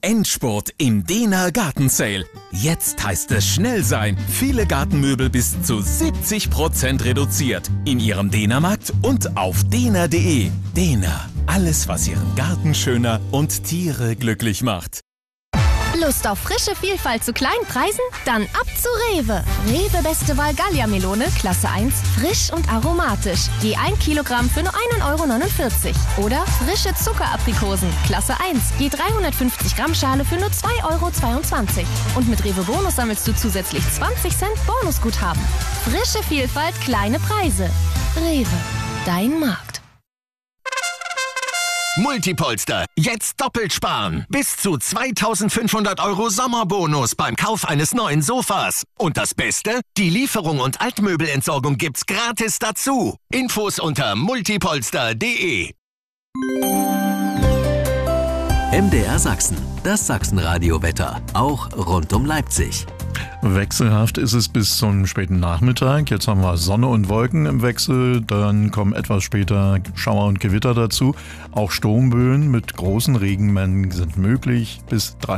Endspurt im Dehner Garten Sale. Jetzt heißt es schnell sein. Viele Gartenmöbel bis zu 70% reduziert. In Ihrem Dehnermarkt und auf dehner.de. Dehner. Alles, was Ihren Garten schöner und Tiere glücklich macht. Lust auf frische Vielfalt zu kleinen Preisen? Dann ab zu Rewe. Rewe Beste Wahl Gallia-Melone, Klasse 1, frisch und aromatisch. Je 1 Kilogramm für nur 1,49 €. Oder frische Zuckeraprikosen, Klasse 1, je 350 Gramm Schale für nur 2,22 €. Und mit Rewe Bonus sammelst du zusätzlich 20 Cent Bonusguthaben. Frische Vielfalt, kleine Preise. Rewe, dein Markt. Multipolster, jetzt doppelt sparen. Bis zu 2.500 € Sommerbonus beim Kauf eines neuen Sofas. Und das Beste? Die Lieferung und Altmöbelentsorgung gibt's gratis dazu. Infos unter multipolster.de. MDR Sachsen, das Sachsenradio-Wetter, auch rund um Leipzig. Wechselhaft ist es bis zum späten Nachmittag. Jetzt haben wir Sonne und Wolken im Wechsel. Dann kommen etwas später Schauer und Gewitter dazu. Auch Sturmböen mit großen Regenmengen sind möglich. Bis